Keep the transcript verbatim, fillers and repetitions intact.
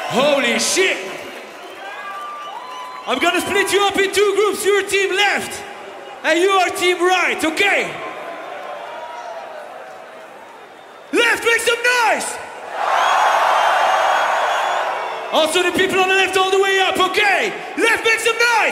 Holy shit! I'm gonna split you up in two groups. You're team left, and you are team right, okay? Left, make some noise! Also the people on the left all the way up, okay? Left, make some noise!